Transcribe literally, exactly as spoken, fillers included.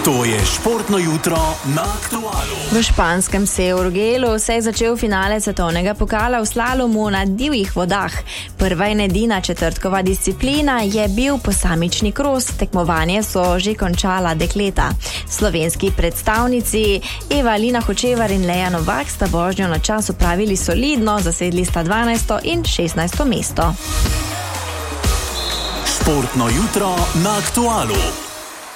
To je športno jutro na Aktualu. V španskem Urgelu se je začel finale svetovnega pokala v slalomu na divjih vodah. Prva in edina četrtkova disciplina je bil posamični kros, tekmovanje so že končala dekleta. Slovenski predstavnici Eva Lina Hočevar in Leja Novak sta vožnjo na čas opravili solidno, zasedli sta dvanajsto in šestnajsto mesto. Športno jutro na Aktualu.